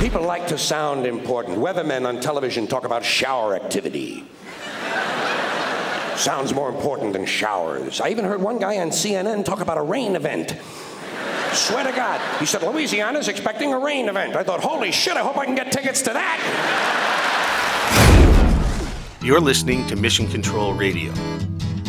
People like to sound important. Weathermen on television talk about shower activity. Sounds more important than showers. I even heard one guy on CNN talk about a rain event. Swear to God. He said, Louisiana's expecting a rain event. I thought, holy shit, I hope I can get tickets to that. You're listening to Mission Control Radio,